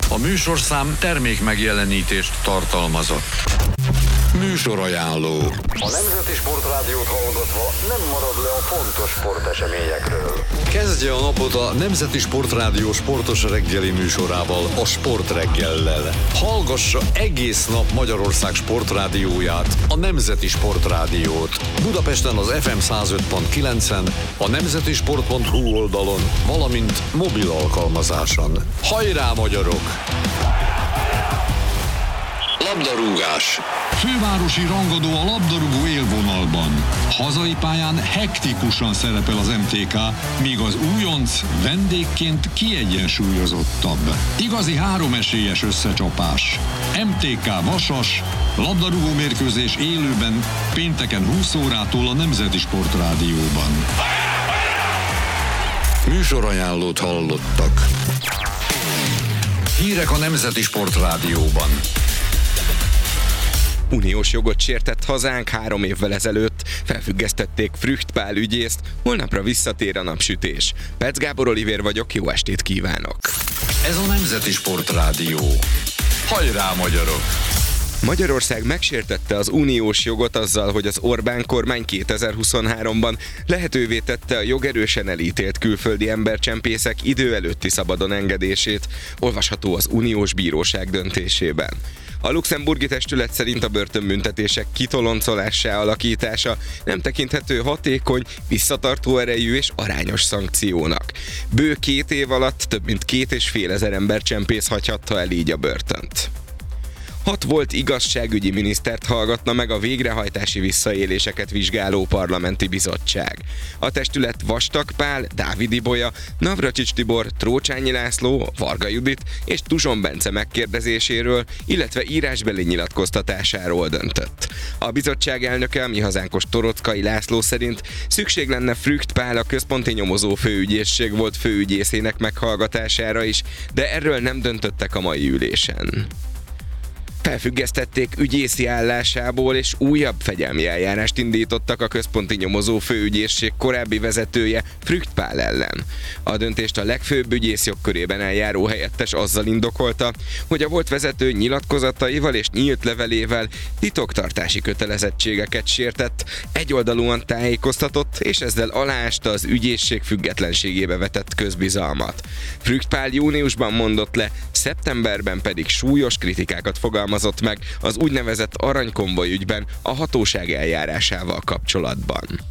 A műsorszám termék megjelenítést tartalmazott. Műsorajánló. A Nemzeti Sportrádiót hallgatva nem marad le a fontos sporteseményekről. Kezdje a napot a Nemzeti Sportrádió sportos reggeli műsorával, a Sportreggellel. Hallgassa egész nap Magyarország sportrádióját, a Nemzeti Sportrádiót. Budapesten az FM 105.9-en, a nemzetisport.hu oldalon, valamint mobil alkalmazáson. Hajrá, magyarok! Labdarúgás. Fővárosi rangadó a labdarúgó élvonalban. Hazai pályán hektikusan szerepel az MTK, míg az újonc vendégként kiegyensúlyozottabb. Igazi háromesélyes összecsapás. MTK Vasas, labdarúgó mérkőzés élőben pénteken 20 órától a Nemzeti Sportrádióban. Műsorajánlót hallottak. Hírek a Nemzeti Sportrádióban. Uniós jogot sértett hazánk 3 évvel ezelőtt. Felfüggesztették Frücht Pál ügyészt, holnapra visszatér a napsütés. Perc Gábor Olivér vagyok, jó estét kívánok! Ez a Nemzeti Sportrádió. Hajrá, magyarok! Magyarország megsértette az uniós jogot azzal, hogy az Orbán kormány 2023-ban lehetővé tette a jogerősen elítélt külföldi embercsempészek idő előtti szabadon engedését, olvasható az uniós bíróság döntésében. A luxemburgi testület szerint a börtönbüntetések kitoloncolássá alakítása nem tekinthető hatékony, visszatartó erejű és arányos szankciónak. Bő 2 év alatt több mint 2500 embercsempész hagyhatta el így a börtönt. 6 volt igazságügyi minisztert hallgatna meg a végrehajtási visszaéléseket vizsgáló parlamenti bizottság. A testület Vastag Pál, Dávid Ibolya, Navracsics Tibor, Trócsányi László, Varga Judit és Tuzson Bence megkérdezéséről, illetve írásbeli nyilatkoztatásáról döntött. A bizottság elnöke, mi hazánkos Torockai László szerint szükség lenne Frücht Pál, a központi nyomozó főügyészség volt főügyészének meghallgatására is, de erről nem döntöttek a mai ülésen. Felfüggesztették ügyészi állásából, és újabb fegyelmi eljárást indítottak a központi nyomozó főügyészség korábbi vezetője, Frücht Pál ellen. A döntést a legfőbb ügyész jogkörében eljáró helyettes azzal indokolta, hogy a volt vezető nyilatkozataival és nyílt levelével titoktartási kötelezettségeket sértett, egyoldalúan tájékoztatott, és ezzel aláásta az ügyészség függetlenségébe vetett közbizalmat. Frücht Pál júniusban mondott le, szeptemberben pedig súlyos kritikákat fogalmazott meg az úgynevezett aranykonvoj ügyben a hatóság eljárásával kapcsolatban.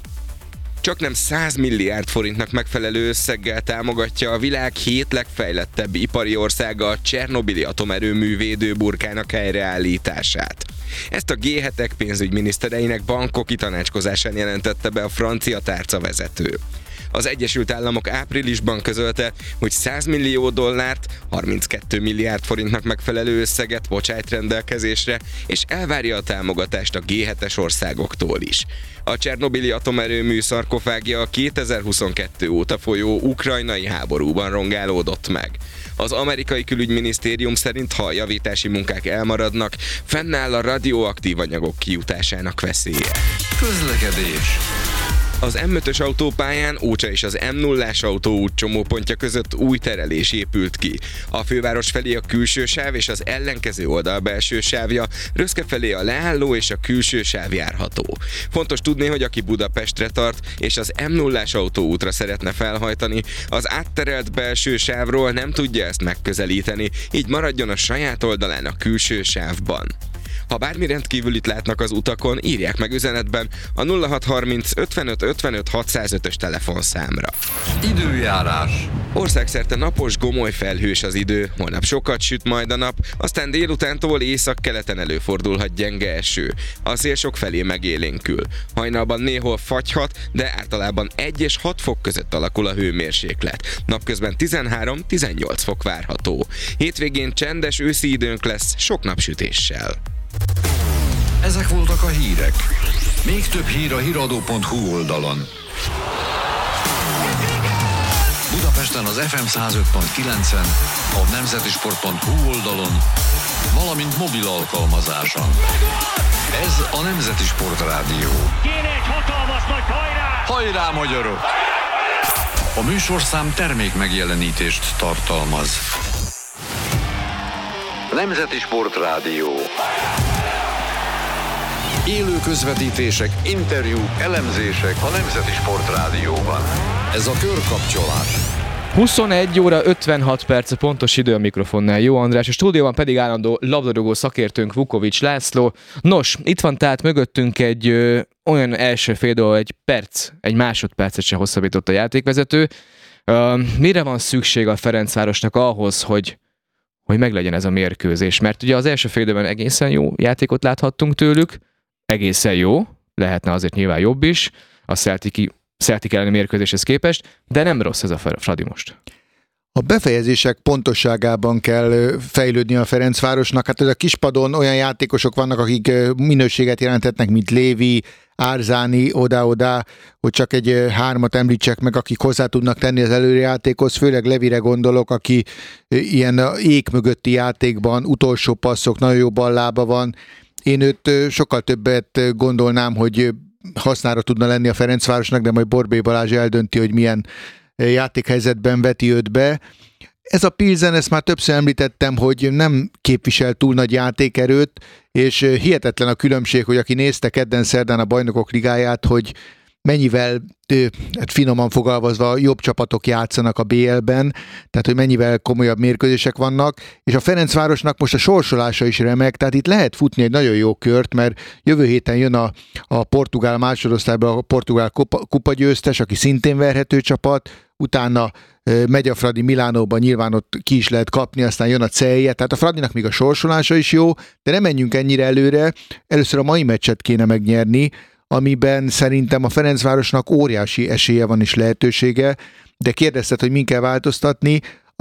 Csaknem 100 milliárd forintnak megfelelő összeggel támogatja a világ 7 legfejlettebb ipari országa a Csernobili atomerőmű védőburkának helyreállítását. Ezt a G7-ek pénzügyminisztereinek bankoki tanácskozásán jelentette be a francia tárcavezető. Az Egyesült Államok áprilisban közölte, hogy 100 millió dollárt, 32 milliárd forintnak megfelelő összeget bocsájt rendelkezésre, és elvárja a támogatást a G7-es országoktól is. A Csernobili atomerőmű szarkofágja a 2022 óta folyó ukrajnai háborúban rongálódott meg. Az amerikai külügyminisztérium szerint, ha a javítási munkák elmaradnak, fennáll a radioaktív anyagok kijutásának veszélye. Közlekedés. Az M5-ös autópályán Ócsa és az M0-ás autóút csomópontja között új terelés épült ki. A főváros felé a külső sáv és az ellenkező oldal belső sávja, Röszke felé a leálló és a külső sáv járható. Fontos tudni, hogy aki Budapestre tart és az M0-ás autóútra szeretne felhajtani, az átterelt belső sávról nem tudja ezt megközelíteni, így maradjon a saját oldalán a külső sávban. Ha bármi rendkívülit látnak az utakon, írják meg üzenetben a 0630 55 55 605-ös telefonszámra. Időjárás. Országszerte napos, gomoly felhős az idő, holnap sokat süt majd a nap, aztán délutántól északkeleten előfordulhat gyenge eső. A szél sok felé megélénkül. Hajnalban néhol fagyhat, de általában 1 és 6 fok között alakul a hőmérséklet. Napközben 13-18 fok várható. Hétvégén csendes őszi időnk lesz, sok napsütéssel. Ezek voltak a hírek. Még több hír a hiradó.hu oldalon. Budapesten az FM 105.9-en, a nemzetisport.hu oldalon, valamint mobil alkalmazáson. Ez a Nemzeti Sportrádió. Kéne egy hatalmas nagy hajrá! Hajrá, magyarok! A műsorszám termék megjelenítést tartalmaz. Nemzeti Sportrádió. Élő közvetítések, interjúk, elemzések a Nemzeti Sportrádióban. Ez a Körkapcsolás. 21 óra 56 perc pontos idő a mikrofonnál, Jó András, a stúdióban pedig állandó labdarúgó szakértőnk Vukovics László. Nos, itt van tehát mögöttünk egy olyan első fél egy másodpercet sem hosszabbított a játékvezető. Mire van szükség a Ferencvárosnak ahhoz, hogy meglegyen ez a mérkőzés? Mert ugye az első fél időben egészen jó játékot láthattunk tőlük, egészen jó, lehetne azért nyilván jobb is, a Celtic elleni mérkőzéshez képest, de nem rossz ez a Fradi most. A befejezések pontosságában kell fejlődni a Ferencvárosnak. Hát ez a kispadon olyan játékosok vannak, akik minőséget jelentetnek, mint Lévi, Árzáni, oda-oda, hogy csak egy hármat említsek meg, akik hozzá tudnak tenni az előrejátékhoz, főleg Levire gondolok, aki ilyen ék mögötti játékban, utolsó passzok, nagyon jó ballába van. Én őt sokkal többet gondolnám, hogy hasznára tudna lenni a Ferencvárosnak, de majd Borbély Balázs eldönti, hogy milyen játékhelyzetben veti őt be. Ez a Pilsen, ezt már többször említettem, hogy nem képvisel túl nagy játékerőt, és hihetetlen a különbség, hogy aki nézte kedden-szerdán a Bajnokok Ligáját, hogy mennyivel, hát finoman fogalmazva, jobb csapatok játszanak a BL-ben, tehát hogy mennyivel komolyabb mérkőzések vannak, és a Ferencvárosnak most a sorsolása is remek, tehát itt lehet futni egy nagyon jó kört, mert jövő héten jön a portugál másodosztályban a portugál kupagyőztes, aki szintén verhető csapat, utána megy a Fradi Milánóban, nyilván ott ki is lehet kapni, aztán jön a Celje, tehát a Fradinak még a sorsolása is jó, de nem menjünk ennyire előre, először a mai meccset kéne megnyerni, amiben szerintem a Ferencvárosnak óriási esélye van és lehetősége, de kérdezted, hogy min kell változtatni,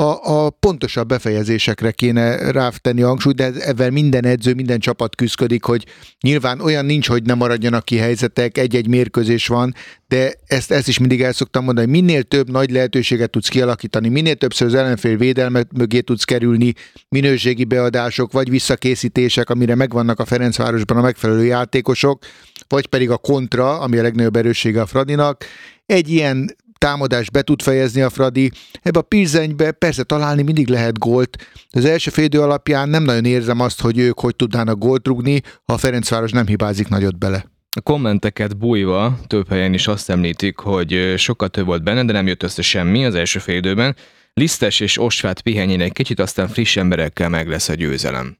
a pontosabb befejezésekre kéne rátenni a hangsúlyt, de ezzel minden edző, minden csapat küszködik, hogy nyilván olyan nincs, hogy ne maradjanak ki helyzetek, egy-egy mérkőzés van, de ezt is mindig el szoktam mondani, hogy minél több nagy lehetőséget tudsz kialakítani, minél többször az ellenfél védelmet mögé tudsz kerülni, minőségi beadások, vagy visszakészítések, amire megvannak a Ferencvárosban a megfelelő játékosok, vagy pedig a kontra, ami a legnagyobb erőssége a Fradinak. Egy ilyen támadást be tud fejezni a Fradi. Ebbe a Pilsenbe persze találni mindig lehet gólt, de az első fél idő alapján nem nagyon érzem azt, hogy ők hogy tudnának gólt rúgni, ha a Ferencváros nem hibázik nagyot bele. A kommenteket bújva több helyen is azt említik, hogy sokkal több volt benne, de nem jött össze semmi az első fél időben. Lisztes és Osvát pihenjén egy kicsit, aztán friss emberekkel meg lesz a győzelem.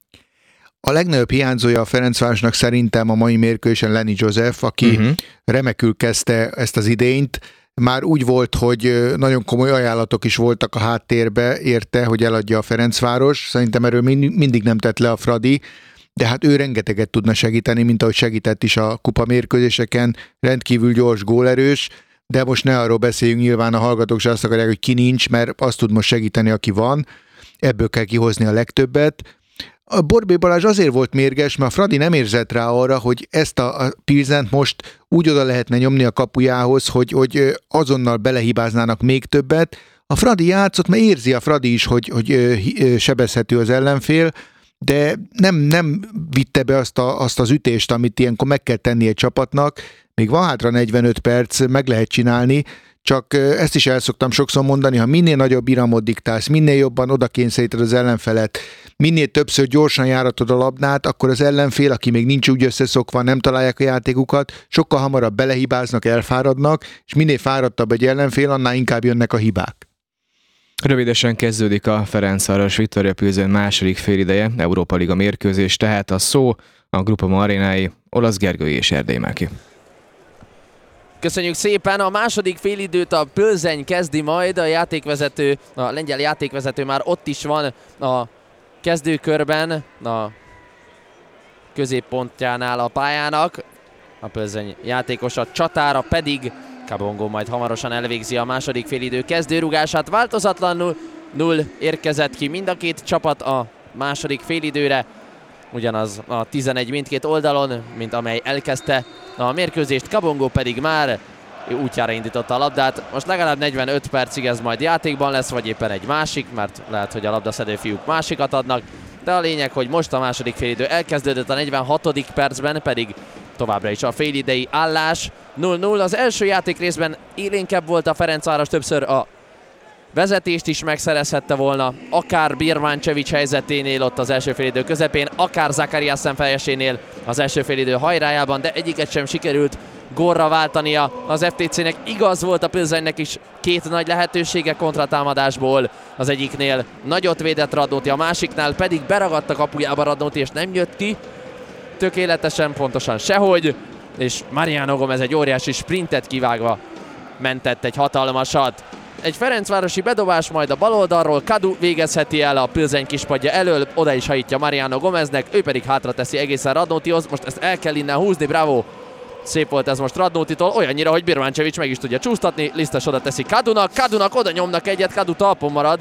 A legnagyobb hiányzója a Ferencvárosnak szerintem a mai mérkőzésen Lenny Joseph, aki remekül kezdte ezt az idényt. Már úgy volt, hogy nagyon komoly ajánlatok is voltak a háttérbe érte, hogy eladja a Ferencváros. Szerintem erről mindig nem tett le a Fradi, de hát ő rengeteget tudna segíteni, mint ahogy segített is a kupamérkőzéseken. Rendkívül gyors, gólerős, de most ne arról beszéljünk, nyilván a hallgatók se azt akarják, hogy ki nincs, mert azt tud most segíteni, aki van. Ebből kell kihozni a legtöbbet. A Borbély Balázs azért volt mérges, mert a Fradi nem érzett rá arra, hogy ezt a Pilsent most úgy oda lehetne nyomni a kapujához, hogy azonnal belehibáznának még többet. A Fradi játszott, mert érzi a Fradi is, hogy sebezhető az ellenfél, de nem vitte be azt az ütést, amit ilyenkor meg kell tenni egy csapatnak. Még van hátra 45 perc, meg lehet csinálni, csak ezt is el szoktam sokszor mondani, ha minél nagyobb iramot diktálsz, minél jobban oda kényszeríted az ellenfelet, minél többször gyorsan járatod a labdát, akkor az ellenfél, aki még nincs úgy összeszokva, nem találják a játékukat, sokkal hamarabb belehibáznak, elfáradnak, és minél fáradtabb egy ellenfél, annál inkább jönnek a hibák. Rövidesen kezdődik a Ferencváros Viktória Pilsen második félideje, Európa Liga mérkőzés, tehát a szó a Groupama arénái, Olasz Gergely és Erdély Máki. Köszönjük szépen, a második félidőt a Pilsen kezdi majd, a lengyel játékvezető már ott is van a kezdőkörben, a középpontjánál a pályának, a Pilsen játékosa csatára pedig Kabongó majd hamarosan elvégzi a második félidő kezdőrugását. Változatlanul 0 érkezett ki mind a két csapat a második félidőre, ugyanaz a 11 mindkét oldalon, mint amely elkezdte a mérkőzést. Kabongó pedig már útjára indította a labdát. Most legalább 45 percig ez majd játékban lesz, vagy éppen egy másik, mert lehet, hogy a labdaszedő fiúk másikat adnak. De a lényeg, hogy most a második félidő elkezdődött, a 46. percben pedig továbbra is a félidei állás 0-0. Az első játék részben élénkebb volt a Ferencváros, többször a vezetést is megszerezhette volna, akár Birmancevic helyzeténél ott az első félidő közepén, akár Zakariasen fejesénél az első félidő hajrájában, de egyiket sem sikerült gólra váltania az FTC-nek. Igaz volt, a Plzenynek is két nagy lehetősége kontratámadásból. Az egyiknél nagyot védett Radnóti, a másiknál pedig beragadt a kapujába Radnóti, és nem jött ki tökéletesen, pontosan sehogy, és Mariano Gomez egy óriási sprintet kivágva mentett egy hatalmasat. Egy ferencvárosi bedobás, majd a bal oldalról Kadu végezheti el a Plzeň kispadja elől, oda is hajítja Mariano Gomeznek, ő pedig hátra teszi egészen Radnótihoz. Most ezt el kell innen húzni, bravo! Szép volt ez most Radnótitól, olyannyira, hogy Birmancevic meg is tudja csúsztatni, Lisztes oda teszi Kadunak oda nyomnak egyet, Kadu talpon marad.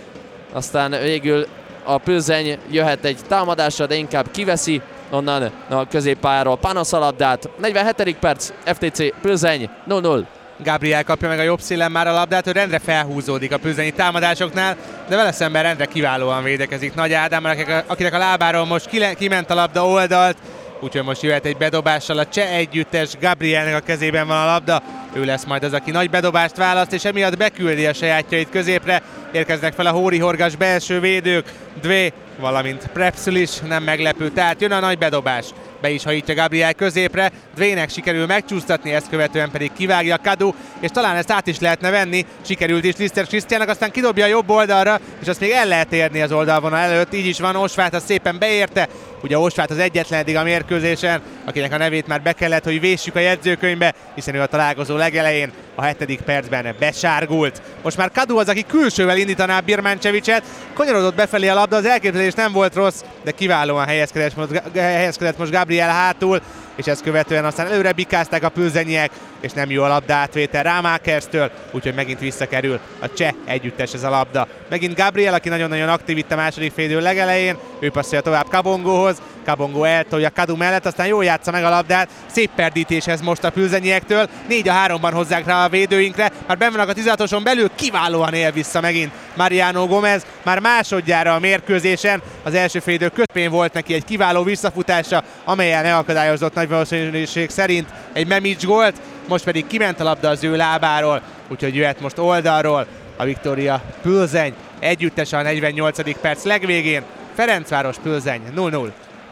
Aztán végül a Plzeň jöhet egy támadásra, de inkább kiveszi onnan a középpályáról Panos a labdát. 47. perc, FTC Plzeň 0-0. Gabriel kapja meg a jobb szélen már a labdát, hogy rendre felhúzódik a plzényi támadásoknál, de vele szemben rendre kiválóan védekezik Nagy Ádám, akinek a lábáról most kiment a labda oldalt, úgyhogy most jöhet egy bedobással a cseh együttes, Gabrielnek a kezében van a labda, ő lesz majd az, aki nagy bedobást választ, és emiatt beküldi a sajátjait középre, érkeznek fel a Hóri Horgas belső védők, Dvé, valamint Prepszül is, nem meglepő, tehát jön a nagy bedobás. Be is hajítja Gabriel középre, Dvének sikerül megcsúsztatni, ezt követően pedig kivágja Kadu, és talán ezt át is lehetne venni, sikerült is Liszter Krisztiánnak, aztán kidobja a jobb oldalra, és azt még el lehet érni az oldalvonal előtt, így is van, Osváth az szépen beérte, ugye Osváth az egyetlen eddig a mérkőzésen, akinek a nevét már be kellett, hogy véssük a jegyzőkönyvbe, hiszen ő a találkozó legelején a 7. percben besárgult. Most már Kadu az, aki külsővel indítaná Birmancevicet, kanyarodott befelé a labda, az elképzelés nem volt rossz, de kiválóan helyezkedett most Gabriel hátul, és ezt követően aztán előre bikázták a plzeñiek, és nem jó a labda átvétel Rámákerstől, úgyhogy megint visszakerül a cseh együttes ez a labda. Megint Gabriel, aki nagyon-nagyon aktív itt a második félidő legelején, ő passzolja tovább Kabongóhoz, Kabongó eltolja Kadu mellett, aztán jól játsza meg a labdát, szép perdítéshez most a plzeñiektől, 4-3-ban hozzák rá a védőinkre, már benn vannak a 16-oson belül, kiválóan él vissza megint Mariano Gomez, már másodjára a mérkőzésen, az első félidő közepén volt neki egy kiváló visszafutása, amellyel megakadályozott nagy valószínűség szerint egy Memics gólt, most pedig kiment a labda az ő lábáról, úgyhogy jöhet most oldalról a Viktória Plzeň együttes a 48. perc legvégén, Ferencváros Plzeň 0-0.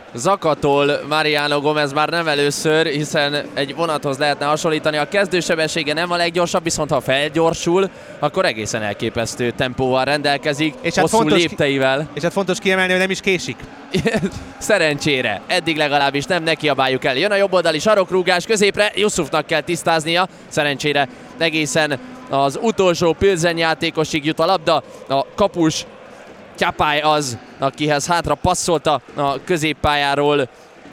Zakatol Mariano Gomez már nem először, hiszen egy vonathoz lehetne hasonlítani. A kezdősebessége nem a leggyorsabb, viszont ha felgyorsul, akkor egészen elképesztő tempóval rendelkezik, és hát hosszú lépteivel. És hát fontos kiemelni, hogy nem is késik. Szerencsére, eddig legalábbis nem nekiabáljuk el. Jön a jobboldali sarokrúgás középre, Yusufnak kell tisztáznia, szerencsére egészen az utolsó Plzeň játékosig jut a labda, a kapus Csapály az, akihez hátra passzolta a középpályáról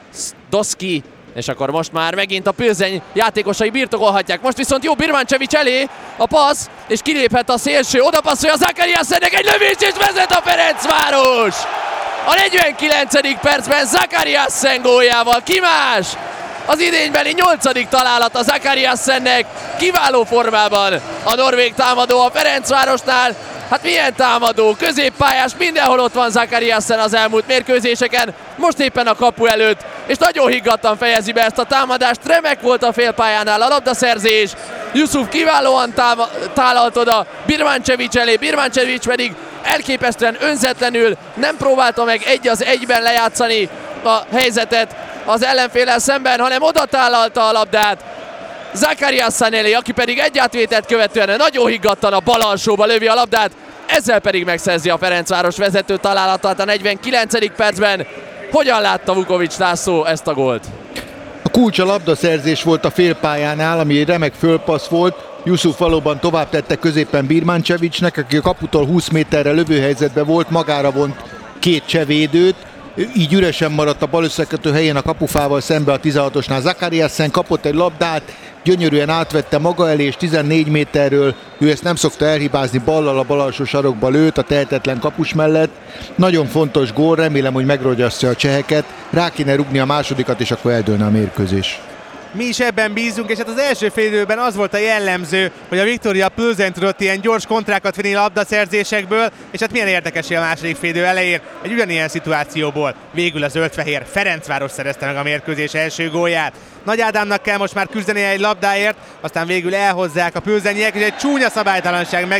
Doszki, és akkor most már megint a Plzeň játékosai birtokolhatják. Most viszont jó Birmancevic elé a passz, és kiléphet a szélső, oda passzolja Zakariasennek egy lövés, és vezet a Ferencváros! A 49. percben Zakariasen góljával, ki más? Az idénybeli 8. találat a Zakariasennek, kiváló formában a norvég támadó a Ferencvárosnál. Hát milyen támadó, középpályás, mindenhol ott van Zakariasen az elmúlt mérkőzéseken, most éppen a kapu előtt, és nagyon higgadtan fejezi be ezt a támadást, remek volt a félpályánál a labdaszerzés, Yusuf kiválóan tálalt oda Birmancevic elé, Birmancevic pedig elképesztően önzetlenül nem próbálta meg 1-1-ben lejátszani a helyzetet az ellenféllel szemben, hanem oda tálalta a labdát Zakariasen elé, aki pedig egy átvételt követően nagyon higgadtan a bal alsóba lövi a labdát, ezzel pedig megszerzi a Ferencváros vezető találatát a 49. percben. Hogyan látta Vukovics László ezt a gólt? A kulcs a labdaszerzés volt a félpályánál, ami egy remek fölpassz volt. Yusuf valóban tovább tette középen Birmancevicnek, aki a kaputól 20 méterre lövőhelyzetben volt, magára vont két cseh védőt, így üresen maradt a bal összekötő helyén a kapufával szembe a 16-osnál. Zakariasen kapott egy labdát, gyönyörűen átvette maga elé, és 14 méterről, ő ezt nem szokta elhibázni, ballal a bal alsó sarokba lőtt a tehetetlen kapus mellett. Nagyon fontos gól, remélem, hogy megrogyasztja a cseheket, rá kéne rúgni a másodikat, és akkor eldőlne a mérkőzés. Mi is ebben bízunk, és hát az első félidőben az volt a jellemző, hogy a Viktória Plzeň tudott ilyen gyors kontrákat vinni labdaszerzésekből, és hát milyen érdekes, hogy a második félidő elején egy ugyanilyen szituációból végül a zöldfehér Ferencváros szerezte meg a mérkőzés első gólját. Nagy Ádámnak kell most már küzdeni egy labdáért, aztán végül elhozzák a plzeñiek, és egy csúnya szabálytalanság megint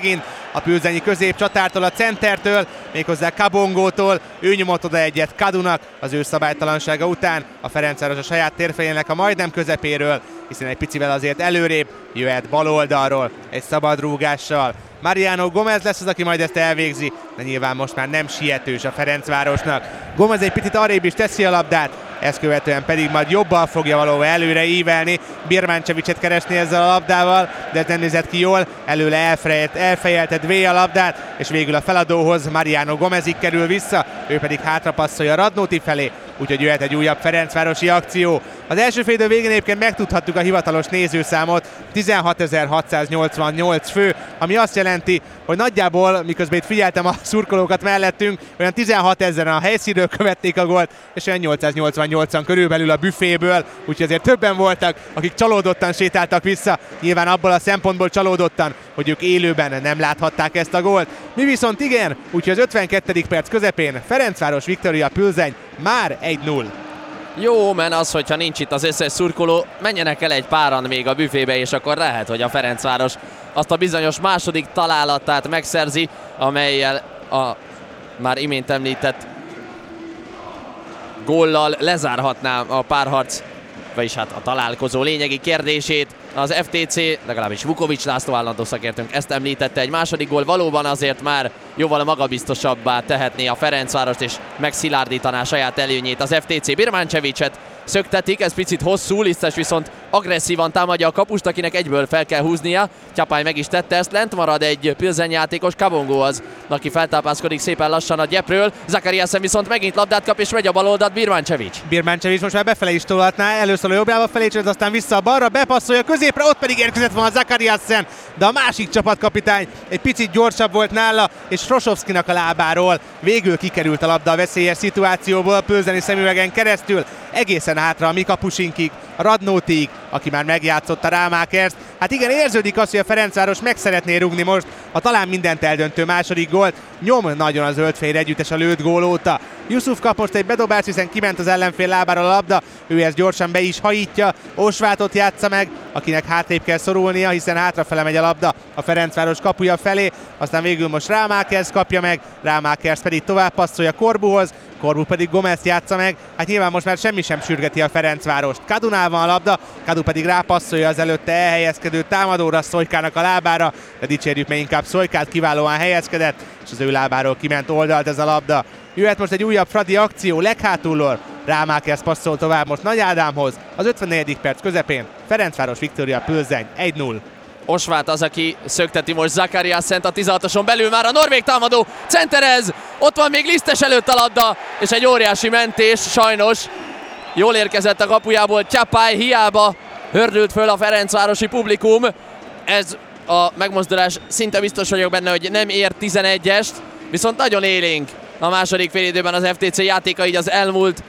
a Plzeni középcsatártól, a centertől, méghozzá Kabongótól. Ő nyomott oda egyet Kadunak az ő szabálytalansága után. A Ferencváros a saját térfejének a majdnem közepéről, hiszen egy picivel azért előrébb jöhet bal oldalról egy szabad rúgással. Mariano Gomez lesz az, aki majd ezt elvégzi, de nyilván most már nem sietős a Ferencvárosnak. Gomez egy picit arrébb is teszi a labdát, ezt követően pedig majd jobbal fogja valahol előre ívelni, Birmančevićet keresni ezzel a labdával, de ez nem nézett ki jól, előle elfejelte Dvé a labdát, és végül a feladóhoz Mariano Gomezig kerül vissza, ő pedig hátrapasszolja Radnóti felé, úgyhogy jöhet egy újabb ferencvárosi akció. Az első félidő végén egyébként megtudhattuk a hivatalos nézőszámot, 16.688 fő, ami azt jelenti, hogy nagyjából, miközben itt figyeltem a szurkolókat mellettünk, olyan 16 000-en a helyszínről követték a gólt, és olyan 888-an körülbelül a büféből, úgyhogy azért többen voltak, akik csalódottan sétáltak vissza, nyilván abból a szempontból csalódottan, hogy ők élőben nem láthatták ezt a gólt. Mi viszont igen, úgyhogy az 52. perc közepén Ferencváros Viktória Plzeň már 1-0. Jó, mert az, hogyha nincs itt az összes szurkoló, menjenek el egy páran még a büfébe, és akkor lehet, hogy a Ferencváros azt a bizonyos második találatát megszerzi, amellyel a már imént említett góllal lezárhatná a párharc, vagyis hát a találkozó lényegi kérdését. Az FTC, legalábbis Vukovics László állandó szakértőnk ezt említette, egy második gól valóban azért már jóval magabiztosabbá tehetné a Ferencvárost, és megszilárdítaná saját előnyét. Az FTC Birmančevićet szöktetik, ez picit hosszú, Lisztes viszont agresszívan támadja a kapust, akinek egyből fel kell húznia. Csapály meg is tette ezt, lent marad egy Plzeň játékos, Kabongó az, aki feltápászkodik szépen lassan a gyepről. Zakariasen viszont megint labdát kap, és megy a bal oldalt Birmančević. Birmančević most már befele is tolhatná, először a jobbrába felé csönd, aztán vissza a balra, bepasszolja középre, ott pedig érkezett volna Zakariasen, de a másik csapatkapitány egy picit gyorsabb volt nála, és Rosovskinak a lábáról végül kikerült a labda a veszélyes szituációból a plzeni szemüvegen keresztül, egészen hátra a mi kapusinkig, a Radnótig, aki már megjátszotta Rámákerst. Hát igen, érződik az, hogy a Ferencváros meg szeretné rúgni most a talán mindent eldöntő második gólt. Nyom nagyon a zöldfehér együttes a lőtt gól óta. Yusuf kap most egy bedobást, hiszen kiment az ellenfél lábáról a labda, ő ezt gyorsan be is hajítja, Osvátot játsza meg, akinek hátrébb kell szorulnia, hiszen hátrafele megy a labda a Ferencváros kapuja felé, aztán végül most Rámákerst kapja meg, Rámákerst pedig tovább passzolja Korbuhoz, Korbu pedig Gomezt játsza meg, hát nyilván most már semmi sem sürgeti a Ferencvárost. Kadunál van a labda, Kadu pedig rápasszolja az előtte elhelyezkedő támadóra, Szojkának a lábára, de dicsérjük meg inkább Szojkát, kiválóan helyezkedett, és az ő lábáról kiment oldalt ez a labda. Jöhet most egy újabb Fradi akció, leghátulról, Rámákerst passzol tovább most Nagy Ádámhoz, az 54. perc közepén, Ferencváros Viktória Plzeň 1-0. Osvát az, aki szökteti most Zakariasent a 16-oson belül, már a norvég támadó centerez, ott van még Lisztes előtt a labda, és egy óriási mentés, sajnos jól érkezett a kapujából Csapály, hiába hördült föl a ferencvárosi publikum. Ez a megmozdulás, szinte biztos vagyok benne, hogy nem ér 11-est, viszont nagyon élénk a második félidőben az FTC játéka, így az elmúlt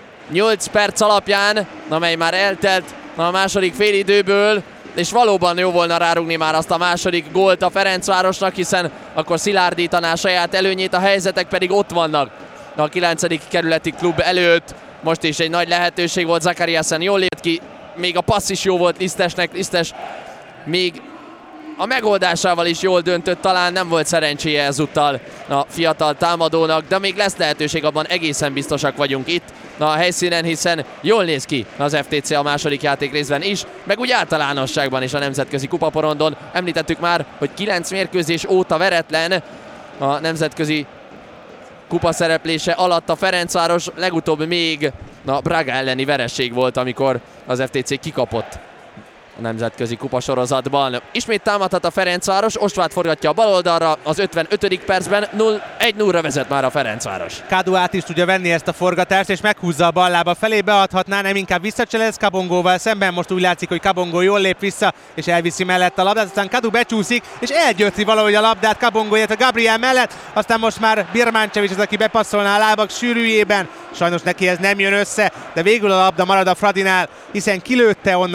8 perc alapján, amely már eltelt a második félidőből, és valóban jó volna rárugni már azt a második gólt a Ferencvárosnak, hiszen akkor szilárdítaná saját előnyét, a helyzetek pedig ott vannak a 9. kerületi klub előtt. Most is egy nagy lehetőség volt, Zakariasen jól lépett ki, még a passz is jó volt Lisztesnek, Lisztes még a megoldásával is jól döntött, talán nem volt szerencséje ezúttal a fiatal támadónak, de még lesz lehetőség, abban egészen biztosak vagyunk itt a helyszínen, hiszen jól néz ki az FTC a második játék részben is, meg úgy általánosságban is a nemzetközi kupaporondon. Említettük már, hogy 9 mérkőzés óta veretlen a nemzetközi kupa szereplése alatt a Ferencváros, legutóbb még a Braga elleni vereség volt, amikor az FTC kikapott a nemzetközi kupasorozatban. Ismét támadhat a Ferencváros, Osvát forgatja a bal oldalra az 55. percben, 1-0-ra vezet már a Ferencváros. Kadu át is tudja venni ezt a forgatást, és meghúzza a bal lába felé, beadhatná, nem inkább visszacselez Kabongóval szemben, most úgy látszik, hogy Kabongó jól lép vissza, és elviszi mellett a labdát, aztán Kadu becsúszik, és elgyötri valahogy a labdát Kabongó, illetve Gabriel mellett, aztán most már Birmančević az, aki bepasszolná a lábak sűrűjében, sajnos neki ez nem jön össze, de végül a labda marad a Fradinál, hiszen kilőtte onnan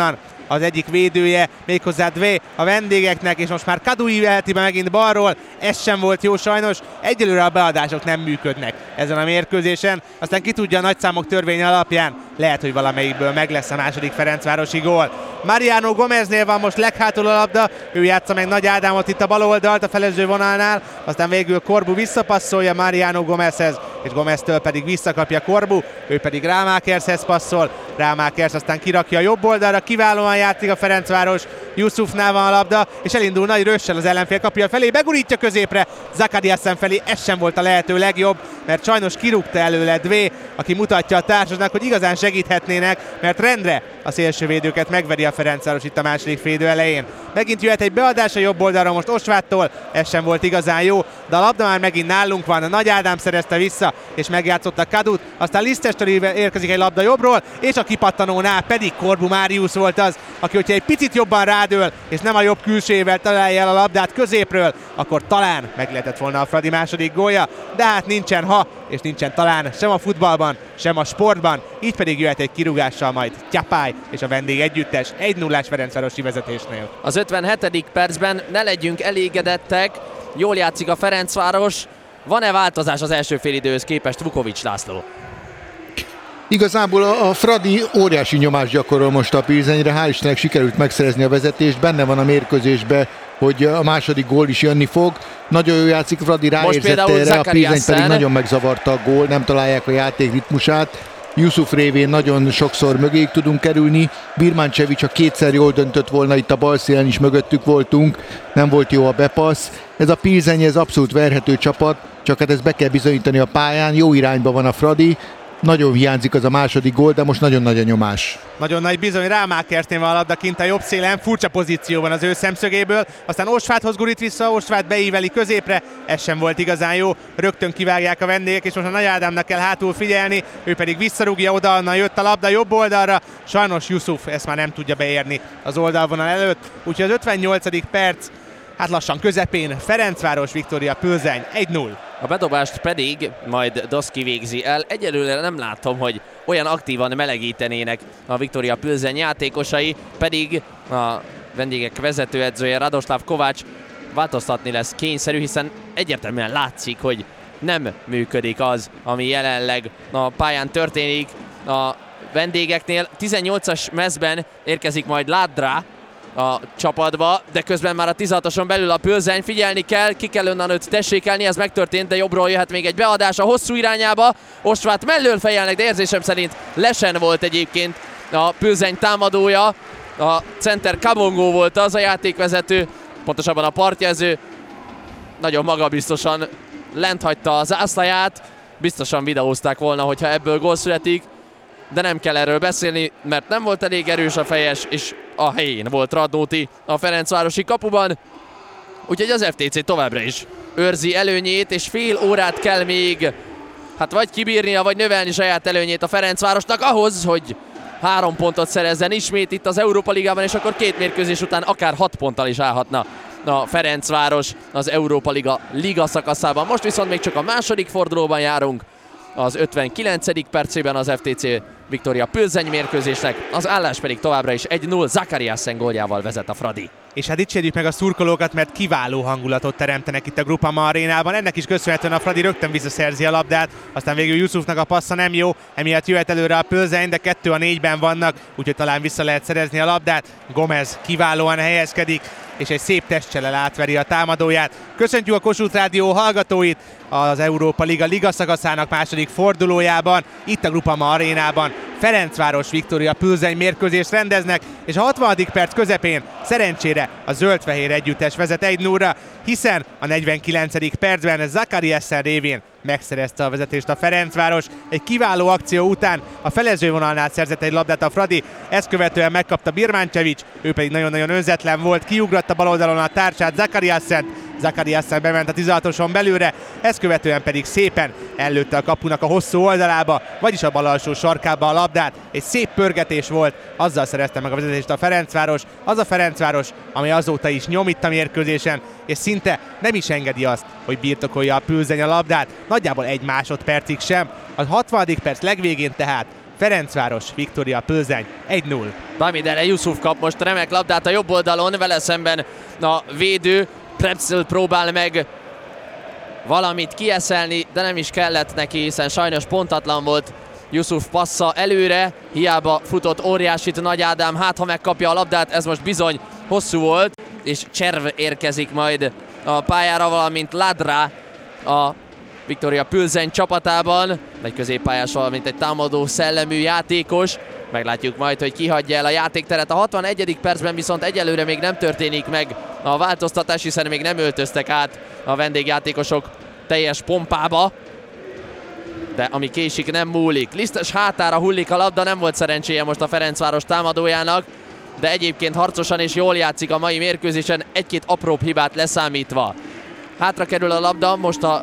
az egyik védője, méghozzá Dve a vendégeknek, és most már Kadui veheti be megint balról, ez sem volt jó sajnos, egyelőre a beadások nem működnek ezen a mérkőzésen, aztán ki tudja, a nagyszámok törvény alapján lehet, hogy valamelyikből meg lesz a második ferencvárosi gól. Mariano Gomeznél van most leghátul a labda, ő játsza meg Nagy Ádámot itt a bal oldalt a felező vonalnál, aztán végül Corbu visszapasszolja Mariano Gomezhez, és Gomeztől pedig visszakapja Corbu, ő pedig Rámákershez passzol, Rámákers aztán kirakja a jobb oldalra, kiválóan játszik a Ferencváros, Yusufnál van a labda, és elindul nagy rössel az ellenfél kapja felé, begurítja középre, Zakariasen felé, ez sem volt a lehető legjobb, mert sajnos kirúgta előle Dve, aki mutatja a társasnak, hogy igazán segíthetnének, mert rendre a szélsővédőket megveri a Ferencváros itt a második félidő elején. Megint jöhet egy beadás a jobb oldalra most Osvától, ez sem volt igazán jó, de a labda már megint nálunk van, a Nagy Ádám szerezte vissza, és megjátszotta Kadut, aztán Lisztestől érkezik egy labda jobbról, és a kipattanónál pedig Corbu Marius volt az, aki hogyha egy picit jobban rádől, és nem a jobb külsőjével találja el a labdát középről, akkor talán meg lehetett volna a Fradi második gólja, de hát nincsen ha, és nincsen talán sem a futballban, sem a sportban, így pedig jöhet egy kirúgással majd Tyapály és a vendég együttes 1-0-ás ferencvárosi vezetésnél. Az 57. percben ne legyünk elégedettek, jól játszik a Ferencváros. Van-e változás az első félidőhöz képest, Vukovics László? Igazából a Fradi óriási nyomást gyakorol most a Pilzenyre, hál' Istennek sikerült megszerezni a vezetést, benne van a mérkőzésbe, hogy a második gól is jönni fog. Nagyon jól játszik, Fradi ráérzett erre, a Pilzeny pedig nagyon megzavarta a gól, nem találják a játék ritmusát. Yusuf révén nagyon sokszor mögéig tudunk kerülni. Birmancevic, ha kétszer jól döntött volna, itt a bal szélen is mögöttük voltunk, nem volt jó a bepassz. Ez a Pilzeny, ez abszolút verhető csapat, csak hát ezt be kell bizonyítani a pályán, jó irányba van a Fradi. Nagyon hiányzik az a második gól, de most nagyon nagy a nyomás. Nagyon nagy bizony, Rámákersnél van a labda kint a jobb szélen, furcsa pozíció van az ő szemszögéből, aztán Osváthoz gurít vissza, Osvát beíveli középre, ez sem volt igazán jó, rögtön kivágják a vendégek, és most a Nagy Ádámnak kell hátul figyelni, ő pedig visszarúgja oda, onnan jött a labda jobb oldalra, sajnos Yusuf ezt már nem tudja beérni az oldalvonal előtt, úgyhogy az 58. perc, hát lassan közepén, Ferencváros Viktória Pilzeny 1-0. A bedobást pedig majd Doszki végzi el. Egyelőre nem látom, hogy olyan aktívan melegítenének a Viktória Pilzeny játékosai, pedig a vendégek vezetőedzője Radoslav Kovács változtatni lesz kényszerű, hiszen egyértelműen látszik, hogy nem működik az, ami jelenleg a pályán történik a vendégeknél. 18-as mezben érkezik majd Ladra a csapatba, de közben már a 16-oson belül a Pilzeny, figyelni kell, ki kell onnan őt tessékelni, ez megtörtént, de jobbról jöhet még egy beadás a hosszú irányába, Osvát mellől fejelnek, de érzésem szerint lesen volt egyébként a Pilzeny támadója, a center Kabongó volt az a játékvezető, pontosabban a partjelző, nagyon magabiztosan lent hagyta az zászlaját, biztosan videózták volna, hogyha ebből gól születik, de nem kell erről beszélni, mert nem volt elég erős a fejes, és a helyén volt Radnóti a ferencvárosi kapuban. Úgyhogy az FTC továbbra is őrzi előnyét, és fél órát kell még vagy kibírnia, vagy növelni saját előnyét a Ferencvárosnak ahhoz, hogy 3 pontot szerezzen ismét itt az Európa Ligában, és akkor 2 mérkőzés után akár 6 ponttal is állhatna a Ferencváros az Európa Liga szakaszában. Most viszont még csak a második fordulóban járunk, az 59. percében az FTC Viktória Pilzeny mérkőzésnek, az állás pedig továbbra is 1-0, Zakariasen góljával vezet a Fradi. És hát dicsérjük meg a szurkolókat, mert kiváló hangulatot teremtenek itt a Groupama arénában. Ennek is köszönhetően a Fradi rögtön visszaszerzi a labdát, aztán végül Yusufnak a passza nem jó, emiatt jöhet előre a Pilzeny, de 2-4-ben vannak, úgyhogy talán vissza lehet szerezni a labdát. Gomez kiválóan helyezkedik, és egy szép testcselel átveri a támadóját. Köszöntjük a Kossuth Rádió hallgatóit az Európa Liga szakaszának második fordulójában, itt a Groupama arénában. Ferencváros Viktória Pilzeny mérkőzést rendeznek, és a 60. perc közepén szerencsére a zöld-fehér együttes vezet 1-0-ra, hiszen a 49. percben Zakariasen révén megszerezte a vezetést a Ferencváros. Egy kiváló akció után a felezővonalnál szerzett egy labdát a Fradi, ezt követően megkapta Birmancevic, ő pedig nagyon-nagyon önzetlen volt, kiugratta bal oldalon a társát Zakariasen bement a 16-oson belőle, ezt követően pedig szépen ellőtte a kapunak a hosszú oldalába, vagyis a bal alsó sarkába a labdát. Egy szép pörgetés volt, azzal szerezte meg a vezetést a Ferencváros, az a Ferencváros, ami azóta is nyom itt a mérkőzésen, és szinte nem is engedi azt, hogy birtokolja a Pilzeny a labdát, nagyjából 1 másodpercig sem. A 60. perc legvégén tehát Ferencváros, Viktória Plzeň 1-0. Bamidele Yusuf kap most remek labdát a jobb oldalon, vele szemben a védő. Prepszl próbál meg valamit kieszelni, de nem is kellett neki, hiszen sajnos pontatlan volt Yusuf passza előre. Hiába futott óriásit Nagy Ádám, hát ha megkapja a labdát, ez most bizony hosszú volt, és Cserv érkezik majd a pályára, valamint Ladra a Viktória Plzeň csapatában. Egy középpályás, valamint egy támadó szellemű játékos. Meglátjuk majd, hogy ki hagyja el a játékteret. A 61. percben viszont egyelőre még nem történik meg a változtatás, hiszen még nem öltöztek át a vendégjátékosok teljes pompába. De ami késik, nem múlik. Lisztes hátára hullik a labda, nem volt szerencséje most a Ferencváros támadójának, de egyébként harcosan és jól játszik a mai mérkőzésen, egy-két apróbb hibát leszámítva. Hátra kerül a labda, most a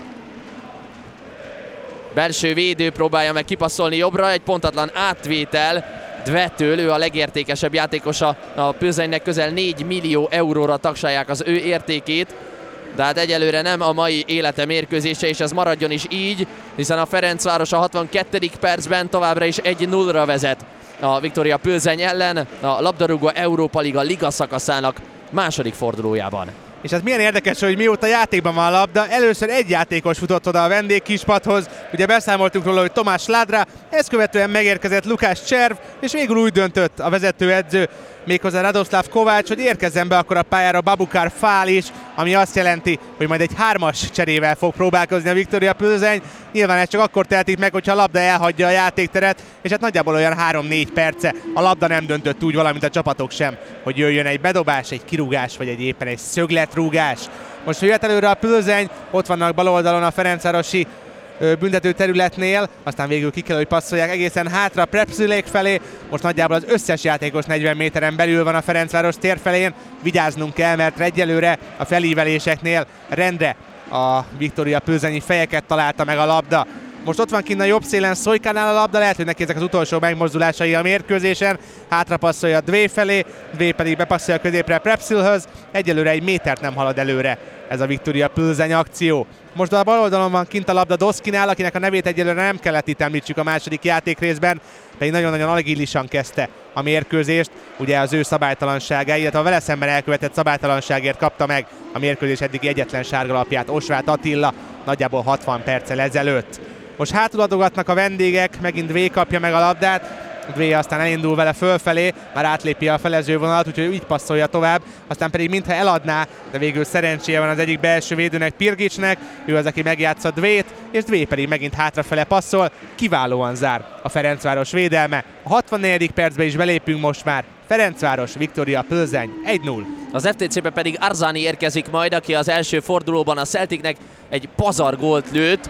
belső védő próbálja meg kipasszolni jobbra, egy pontatlan átvétel Dvetől, ő a legértékesebb játékosa a Plzeňnek, közel 4 millió euróra tagsálják az ő értékét, de hát egyelőre nem a mai élete mérkőzése, és ez maradjon is így, hiszen a Ferencváros a 62. percben továbbra is 1-0-ra vezet a Viktória Plzeň ellen a labdarúgó Európa Liga szakaszának második fordulójában. És ez milyen érdekes, hogy mióta játékban van a labda, először egy játékos futott oda a vendégkispadhoz, ugye beszámoltunk róla, hogy Tomás Ladra, ezt követően megérkezett Lukács Cserv, és végül úgy döntött a vezetőedző, méghozzá Radoslav Kovács, hogy érkezzen be akkor a pályára Babukar Fál is, ami azt jelenti, hogy majd egy 3-as cserével fog próbálkozni a Viktória Plzeň. Nyilván ez csak akkor tehetik meg, hogyha a labda elhagyja a játékteret, és hát nagyjából olyan 3-4 perce a labda nem döntött úgy, valamint a csapatok sem, hogy jöjjön egy bedobás, egy kirúgás, vagy éppen egy szögletrúgás. Most jöhet előre a Plzeň, ott vannak bal oldalon a ferencvárosi büntető területnél, aztán végül ki kell, hogy passzolják egészen hátra Prepszülék felé. Most nagyjából az összes játékos 40 méteren belül van a Ferencváros tér felén. Vigyáznunk kell, mert egyelőre a felíveléseknél rendre a Viktória Plzeňi fejeket találta meg a labda. Most ott van kinn a jobb szélen Szojkánál a labda, lehet, hogy neki ezek az utolsó megmozdulásai a mérkőzésen. Hátra passzolja Dvé felé, Dvé pedig bepasszolja középre Prepszülhöz. Egyelőre egy métert nem halad előre ez a Viktória Plzeň akció. Most a bal oldalon van kint a labda Doszkinál, akinek a nevét egyelőre nem kellett itt említsük a második játékrészben, pedig nagyon-nagyon agilisan kezdte a mérkőzést. Ugye az ő szabálytalanságáért, illetve a vele szemben elkövetett szabálytalanságért kapta meg a mérkőzés eddigi egyetlen sárgalapját Osváth Attila nagyjából 60 perccel ezelőtt. Most hátuladogatnak a vendégek, megint Dvé kapja meg a labdát, Dvé aztán elindul vele fölfelé, már átlépi a felezővonalat, úgyhogy így passzolja tovább, aztán pedig mintha eladná, de végül szerencséje van az egyik belső védőnek, Pirgicsnek, ő az, aki megjátsza Dvét, és Dvé pedig megint hátrafele passzol, kiválóan zár a Ferencváros védelme. A 64. percbe is belépünk most már. Ferencváros, Viktória Plzeň 1-0. Az FTC-be pedig Arzani érkezik majd, aki az első fordulóban a Celticnek egy pazar gólt lőtt.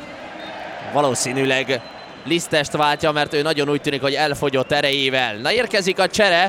Valószínűleg Lisztest váltja, mert ő nagyon úgy tűnik, hogy elfogyott erejével. Na, érkezik a csere.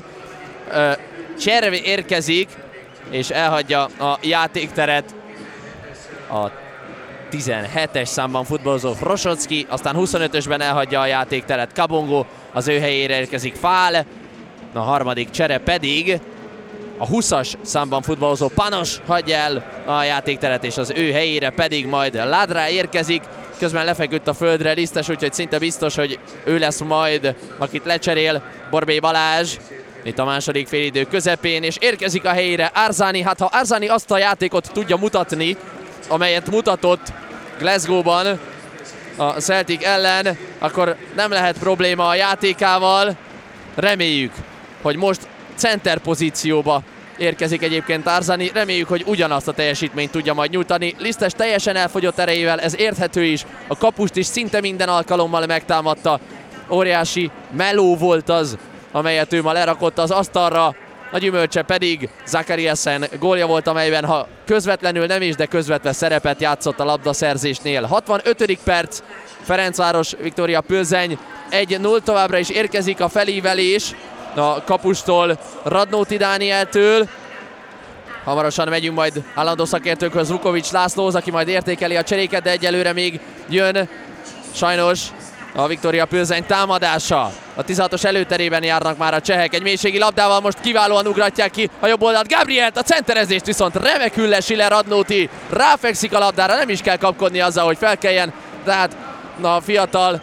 Cserv érkezik, és elhagyja a játékteret a 17-es számban futballozó Frosocki, aztán 25-ösben elhagyja a játékteret Kabongo, az ő helyére érkezik Fál, a harmadik csere pedig a 20-as számban futballozó Panos hagyja el a játékteret, és az ő helyére pedig majd Ladra érkezik. Közben lefeküdt a földre Lisztes, úgyhogy szinte biztos, hogy ő lesz majd, akit lecserél Borbély Balázs. Itt a második félidő közepén, és érkezik a helyére Arzani. Hát ha Arzani azt a játékot tudja mutatni, amelyet mutatott Glasgow-ban a Celtic ellen, akkor nem lehet probléma a játékával. Reméljük, hogy most center pozícióba érkezik egyébként Arzani. Reméljük, hogy ugyanazt a teljesítményt tudja majd nyújtani. Lisztes teljesen elfogyott erejével, ez érthető is. A kapust is szinte minden alkalommal megtámadta. Óriási meló volt az, amelyet ő ma lerakott az asztalra. A gyümölcse pedig Zakariasen gólja volt, amelyben ha közvetlenül nem is, de közvetve szerepet játszott a labdaszerzésnél. 65. perc, Ferencváros, Viktória Plzeň 1-0, továbbra is érkezik a felívelés a kapustól, Radnóti Dánieltől. Hamarosan megyünk majd állandó szakértőkhöz, Vukovics Lászlóhoz, aki majd értékeli a cseréket, de egyelőre még jön sajnos a Viktória Plzeň támadása. A 16-os előterében járnak már a csehek, egy mélységi labdával most kiválóan ugratják ki a jobb oldalt Gabrielt, a centerezést viszont remekül lesile Radnóti, ráfekszik a labdára, nem is kell kapkodni azzal, hogy felkeljen, de hát a fiatal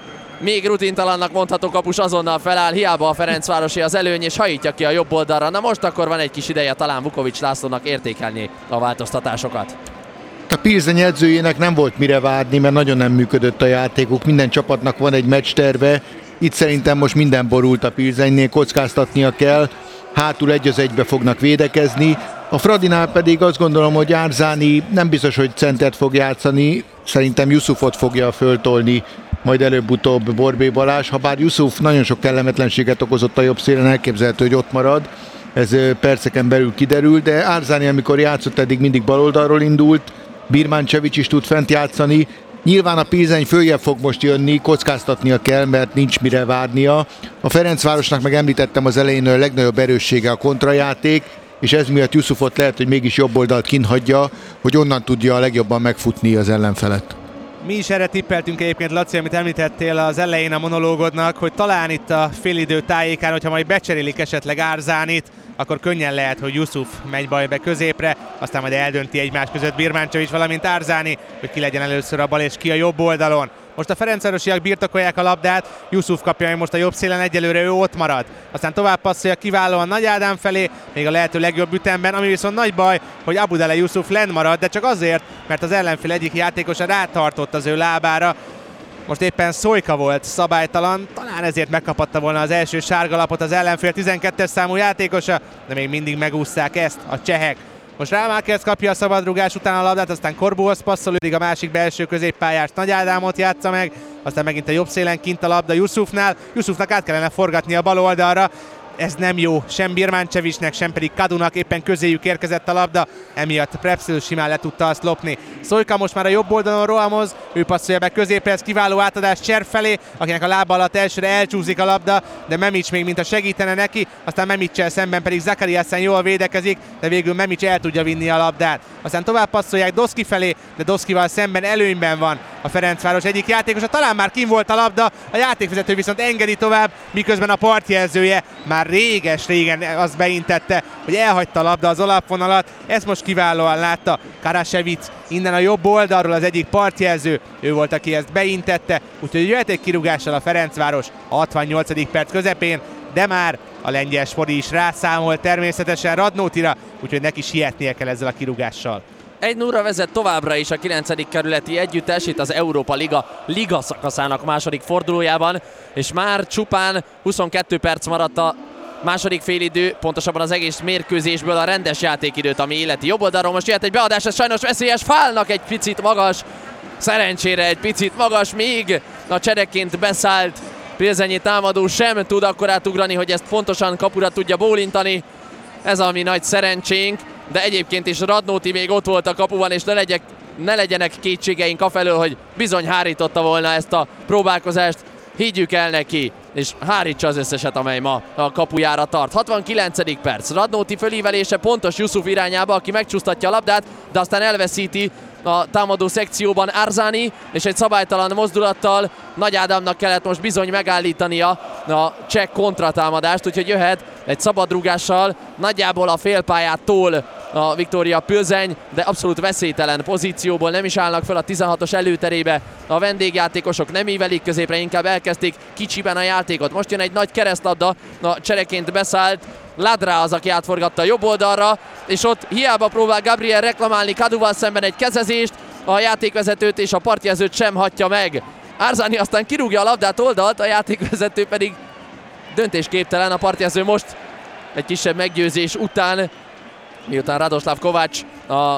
még rutintalannak mondható kapus azonnal feláll, hiába a Ferencvárosi az előny, és hajítja ki a jobb oldalra. Na most akkor van egy kis ideje talán Vukovics Lászlónak értékelni a változtatásokat. A Pilsen edzőjének nem volt mire várni, mert nagyon nem működött a játékuk. Minden csapatnak van egy meccsterve. Itt szerintem most minden borult a Pilsennél, kockáztatnia kell. Hátul 1-1-be fognak védekezni. A Fradinál pedig azt gondolom, hogy Árzáni nem biztos, hogy centert fog játszani. Szerintem Jusufot fogja föltolni majd előbb-utóbb Borbély Balázs. Habár Jusuf nagyon sok kellemetlenséget okozott a jobb szélen, elképzelhető, hogy ott marad. Ez perceken belül kiderül, de Árzáni, amikor játszott, eddig mindig baloldalról indult. Birmancevic is tud fent játszani. Nyilván a Pilsen följebb fog most jönni, kockáztatnia kell, mert nincs mire várnia. A Ferencvárosnak meg említettem az elején, a legnagyobb erőssége a kontrajáték, és ez miatt Jusufot lehet, hogy mégis jobb oldalt kint hagyja, hogy onnan tudja a legjobban megfutni az ellenfelet. Mi is erre tippeltünk egyébként, Laci, amit említettél az elején a monológodnak, hogy talán itt a félidő tájékán, hogyha majd becserélik esetleg Árzánit, akkor könnyen lehet, hogy Jusuf megy bajbe középre, aztán majd eldönti egymás között Birmancevic, valamint Árzáni, hogy ki legyen először a bal és ki a jobb oldalon. Most a Ferencvárosiak birtokolják a labdát, Jusuf kapja meg most a jobb szélen, egyelőre ő ott marad. Aztán tovább passzolja kiválóan Nagy Ádám felé, még a lehető legjobb ütemben, ami viszont nagy baj, hogy Abudele Jusuf lenn marad, de csak azért, mert az ellenfél egyik játékosa rátartott az ő lábára. Most éppen Szojka volt szabálytalan, talán ezért megkapatta volna az első sárgalapot az ellenfél 12-es számú játékosa, de még mindig megúszták ezt a csehek. Most Rámákez kapja a szabadrugás után a labdát, aztán Korbóhoz passzol, a másik belső középpályás Nagy Ádámot játsza meg, aztán megint a jobb szélen kint a labda Jusufnál. Jusufnak át kellene forgatni a bal oldalra. Ez nem jó, sem Birmancevicsnek, sem pedig Kadunak, éppen közéjük érkezett a labda, emiatt Prepszl simán le tudta azt lopni. Szojka most már a jobb oldalon rohamoz, ő passzolja be középre, ez kiváló átadás Cserv felé, akinek a lába alatt elsőre elcsúszik a labda, de Memics még mint a segítene neki, aztán Memicsel szemben pedig Zakariasen jól védekezik, de végül Memics el tudja vinni a labdát. Aztán tovább passzolják Doszki felé, de Doszkival szemben előnyben van a Ferencváros egyik játékosa, talán már kim volt a labda, a játékvezető viszont engedi tovább, miközben a partjelzője már régen azt beintette, hogy elhagyta a labda az alapvonalat, ezt most kiválóan látta Karasevic, innen a jobb oldalról az egyik partjelző, ő volt, aki ezt beintette, úgyhogy jöhet egy kirúgással a Ferencváros a 68. perc közepén, de már a lengyel Spori is rászámol természetesen Radnótira, úgyhogy neki sietnie kell ezzel a kirúgással. 1-0-ra vezet továbbra is a 9. kerületi együttes itt az Európa Liga szakaszának második fordulójában, és már csupán 22 perc maradt a második félidő, pontosabban az egész mérkőzésből a rendes játékidőt, ami életi jobb oldalról. Most jöhet egy beadás, ez sajnos veszélyes, Fálnak egy picit magas, szerencsére egy picit magas, még a csereként beszállt pilsenyi támadó sem tud akkor átugrani, hogy ezt pontosan kapura tudja bólintani. Ez a mi nagy szerencsénk, de egyébként is Radnóti még ott volt a kapuban, és ne legyenek kétségeink afelől, hogy bizony hárította volna ezt a próbálkozást. Higgyük el neki, és hárítsa az összeset, amely ma a kapujára tart. 69. perc, Radnóti fölívelése pontos Jusuf irányába, aki megcsúsztatja a labdát, de aztán elveszíti a támadó szekcióban Árzáni, és egy szabálytalan mozdulattal Nagy Ádámnak kellett most bizony megállítania a cseh kontratámadást, úgyhogy jöhet egy szabadrúgással nagyjából a félpályától a Viktória Pilsen, de abszolút veszélytelen pozícióból, nem is állnak fel a 16-os előterébe. A vendégjátékosok nem ívelik középre, inkább elkezdték kicsiben a játékot. Most jön egy nagy keresztlabda, a csereként beszállt Ladra az, aki átforgatta a jobb oldalra, és ott hiába próbál Gabriel reklamálni Kaduval szemben egy kezezést, a játékvezetőt és a partjelzőt sem hagyja meg. Árzáni aztán kirúgja a labdát oldalt, a játékvezető pedig döntésképtelen, a partjelző most egy kisebb meggyőzés után, miután Radoslav Kovács, a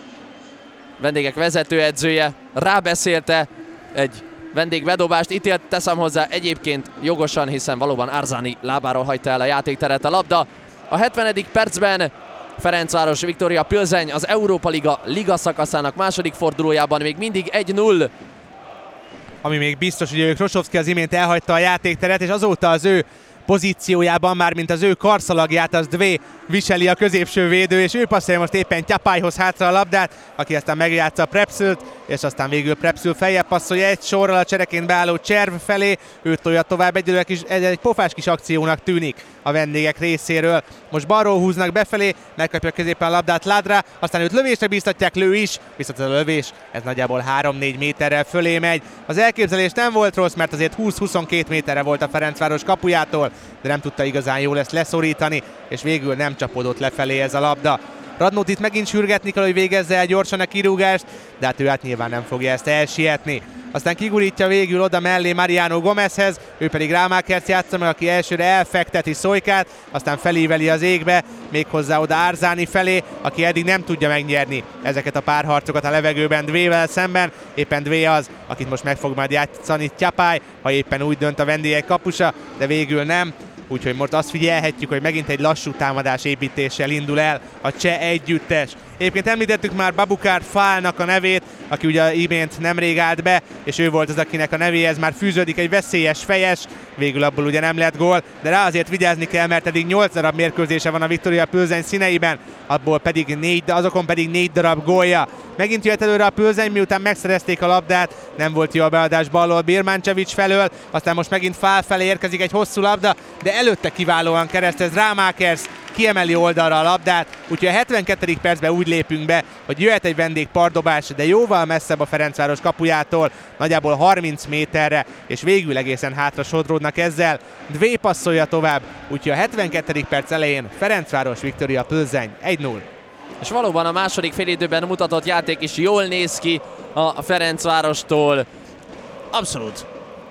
vendégek vezetőedzője rábeszélte egy vendégbedobást, ítélt, teszem hozzá egyébként jogosan, hiszen valóban Árzáni lábáról hagyta el a játékteret a labda. A 70. percben Ferencváros Viktória Pilsen az Európa Liga szakaszának második fordulójában még mindig 1-0. Ami még biztos, hogy Krosovszki az imént elhagyta a játékteret, és azóta az ő pozíciójában, már mint az ő karszalagját, az Dvé viseli a középső védő, és ő passzolja most éppen Tyapályhoz hátra a labdát, aki aztán megjátsza Prepszült, és aztán végül Prepszül feljebb passzolja egy sorral a csereként beálló Cserv felé, ő tolja tovább egy pofás kis akciónak tűnik a vendégek részéről. Most balról húznak befelé, megkapja középen a labdát Ladra, aztán őt lövésre bíztatják, lő is, viszont ez a lövés, ez nagyjából 3-4 méterrel fölé megy. Az elképzelés nem volt rossz, mert azért 20-22 méterre volt a Ferencváros kapujától, de nem tudta igazán jól ezt leszorítani, és végül nem csapódott lefelé ez a labda. Radnótit megint sürgetni kell, hogy végezze el gyorsan a kirúgást, de hát ő nyilván nem fogja ezt elsietni. Aztán kigurítja végül oda mellé Mariano Gomezhez, ő pedig Rámákerc játsza meg, aki elsőre elfekteti Szolykát, aztán felíveli az égbe, méghozzá oda Árzáni felé, aki eddig nem tudja megnyerni ezeket a párharcokat a levegőben Dvével szemben. Éppen Dvé az, akit most meg fog majd játszani Tyapály, ha éppen úgy dönt a vendégek kapusa, de végül nem. Úgyhogy most azt figyelhetjük, hogy megint egy lassú támadás építéssel indul el a cseh együttes. Egyébként említettük már Babukár Fálnak a nevét, aki ugye imént nemrég állt be, és ő volt az, akinek a nevéhez már fűződik egy veszélyes fejes, végül abból ugye nem lett gól, de rá azért vigyázni kell, mert eddig 8 darab mérkőzése van a Viktória Plzeň színeiben, azokon pedig 4 darab gólja. Megint jött előre a Plzeň, miután megszerezték a labdát, nem volt jó a beadás balról Birmancevic felől, aztán most megint Fál felé érkezik egy hosszú labda, de előtte kiválóan keresztez Rámákerc, kiemeli oldalra a labdát, úgyhogy a 72. percben úgy lépünk be, hogy jöhet egy vendégpardobás, de jóval messzebb a Ferencváros kapujától, nagyjából 30 méterre, és végül egészen hátra sodródnak ezzel. Dvé passzolja tovább, úgyhogy a 72. perc elején Ferencváros Viktória Plzeň 1-0. És valóban a második félidőben mutatott játék is jól néz ki a Ferencvárostól. Abszolút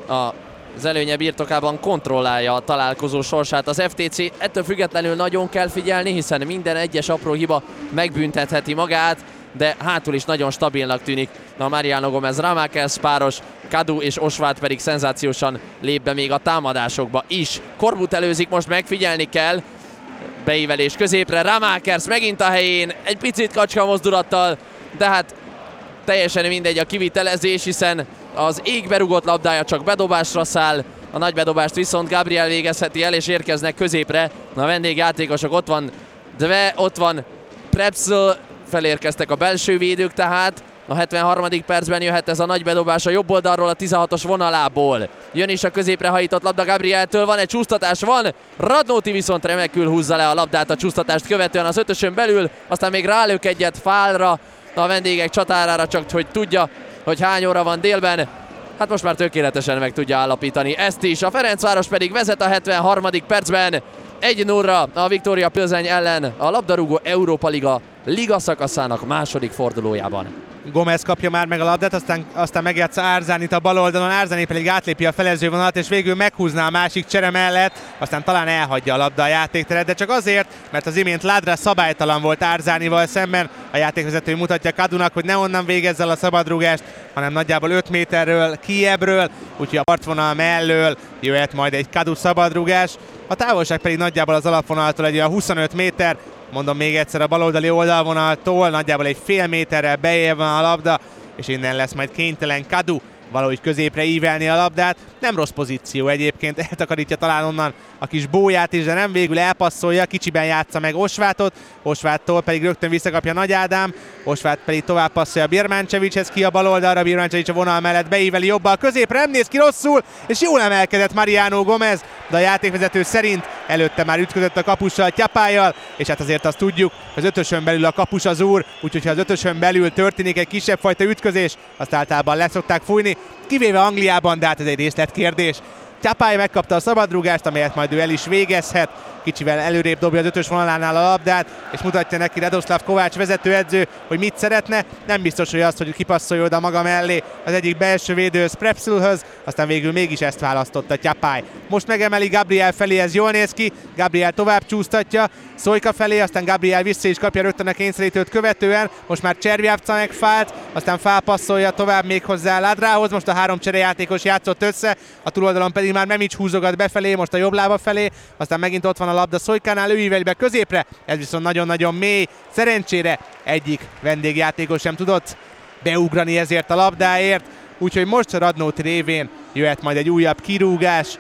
az előnye birtokában kontrollálja a találkozó sorsát az FTC. Ettől függetlenül nagyon kell figyelni, hiszen minden egyes apró hiba megbüntetheti magát, de hátul is nagyon stabilnak tűnik a Mariano Gomez Rámákerc páros, Kadu és Osváth pedig szenzációsan lép be még a támadásokba is. Korbut előzik, most megfigyelni kell. Beívelés középre, Rámákerc megint a helyén, egy picit kacska mozdulattal, de hát teljesen mindegy a kivitelezés, hiszen az égbe rugott labdája csak bedobásra száll, a nagy bedobást viszont Gabriel végezheti el, és érkeznek középre a vendégjátékosok. Ott van Dve, ott van Prepszl, felérkeztek a belső védők, tehát a 73. percben jöhet ez a nagy bedobás a jobb oldalról a 16-os vonalából. Jön is a középre hajított labda Gabrieltől, van egy csúsztatás, van, Radnóti viszont remekül húzza le a labdát a csúsztatást követően az ötösön belül, aztán még rálök egyet Fálra, a vendégek csatárára, csak hogy tudja, hogy hány óra van délben. Hát most már tökéletesen meg tudja állapítani ezt is. A Ferencváros pedig vezet a 73. percben 1-0-ra a Viktória Plzeň ellen a labdarúgó Európa Liga szakaszának második fordulójában. Gomez kapja már meg a labdát, aztán megjátsza Árzánit a bal oldalon, Árzáni pedig átlépi a felező vonalat, és végül meghúzná a másik csere mellett, aztán talán elhagyja a labda a játékteret, de csak azért, mert az imént Ladra szabálytalan volt Árzánival szemben. A játékvezető mutatja Kadunak, hogy ne onnan végezzel a szabadrúgást, hanem nagyjából 5 méterről, kiebről, úgyhogy a partvonal mellől jöhet majd egy Kadu szabadrúgás. A távolság pedig nagyjából az alapvonaltól egy olyan 25 méter, mondom még egyszer, a baloldali oldalvonaltól nagyjából egy fél méterrel bejjebb van a labda, és innen lesz majd kénytelen Kadu valahogy középre ívelni a labdát. Nem rossz pozíció egyébként, eltakarítja talán onnan a kis bóját is, de nem, végül elpasszolja, kicsiben játsza meg Osváthot, Osváttól pedig rögtön visszakapja Nagy Ádám, Osváth pedig tovább passzolja Birmancevichez ki a bal oldalra, Birmancevic a vonal mellett beíveli jobbal középre, nem néz ki rosszul, és jól emelkedett Mariano Gomez, de a játékvezető szerint előtte már ütközött a kapussal, Tyapályjal, és hát azért azt tudjuk, hogy az ötösön belül a kapus az úr, úgyhogy ha az ötösön belül történik egy kisebb fajta ütközés, azt általában leszokták fújni, kivéve Angliában, de hát ez egy részletkérdés. Tyapály megkapta a szabadrúgást, amelyet majd ő el is végezhet. Kicsivel előrébb dobja az ötös vonalánál a labdát, és mutatja neki Radoslav Kovács vezetőedző, hogy mit szeretne. Nem biztos, hogy azt, hogy kipasszolja oda maga mellé az egyik belső védőhöz, Prepszlhöz, aztán végül mégis ezt választotta Tyapály. Most megemeli Gabriel felé, ez jól néz ki, Gabriel tovább csúsztatja, Szojka felé, aztán Gabriel vissza is kapja rögtön a kényszerítőt követően, most már Cservjávca meg Fált, aztán Fál passzolja tovább még hozzá Ladrához, most a 3 cserejátékos játszott össze, a túloldalon pedig már Memics húzogat befelé, most a jobb lába felé, aztán megint ott van a labda Szojkánál, ő íveli be középre, ez viszont nagyon-nagyon mély, szerencsére egyik vendégjátékos sem tudott beugrani ezért a labdáért, úgyhogy most a Radnóti révén jöhet majd egy újabb kirúgás,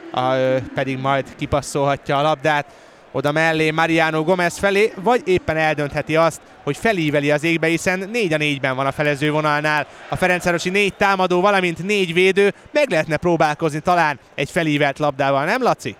pedig majd kipasszolhatja a labdát oda mellé Mariano Gomez felé, vagy éppen eldöntheti azt, hogy felíveli az égbe, hiszen 4-4-ben van a felezővonalnál. A Ferencvárosi 4 támadó, valamint 4 védő, meg lehetne próbálkozni talán egy felívelt labdával, nem Laci?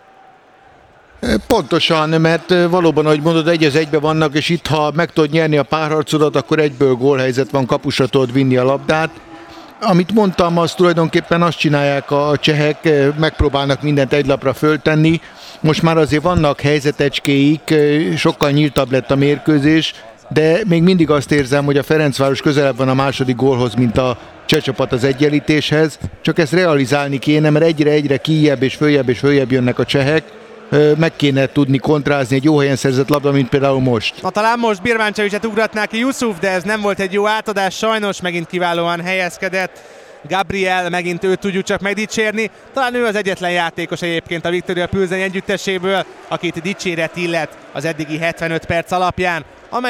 Pontosan, mert valóban, ahogy mondod, 1-1-be vannak, és itt, ha meg tudod nyerni a párharcodat, akkor egyből gólhelyzet van, kapusra tudod vinni a labdát. Amit mondtam, az tulajdonképpen azt csinálják a csehek, megpróbálnak mindent egy lapra föltenni. Most már azért vannak helyzetecskéik, sokkal nyíltabb lett a mérkőzés, de még mindig azt érzem, hogy a Ferencváros közelebb van a második gólhoz, mint a cseh csapat az egyenlítéshez. Csak ezt realizálni kéne, mert egyre kijjebb és följebb jönnek a csehek. Meg kéne tudni kontrázni egy jó helyen szerzett labda, mint például most. Na talán most Birmančevićet ugratná ki Yusuf, de ez nem volt egy jó átadás, sajnos megint kiválóan helyezkedett. Gabriel, megint őt tudjuk csak megdicsérni. Talán ő az egyetlen játékos egyébként a Viktoria Plzeň együtteséből, akit dicséret illet az eddigi 75 perc alapján,